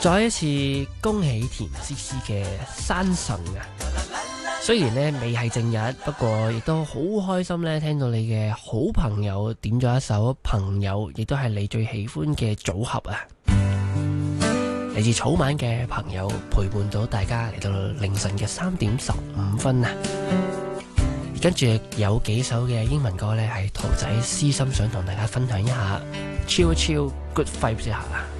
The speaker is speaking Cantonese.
再一次恭喜田詩詩嘅生辰啊！雖然呢未係正日，不過亦都好開心呢，聽到你嘅好朋友點咗一首朋友，亦都係你最喜歡嘅組合啊！嚟自草蜢嘅朋友陪伴到大家嚟到凌晨嘅3:15啊！跟住有幾首嘅英文歌呢，係兔仔私心想同大家分享一下，chill chill good vibes 一下啊！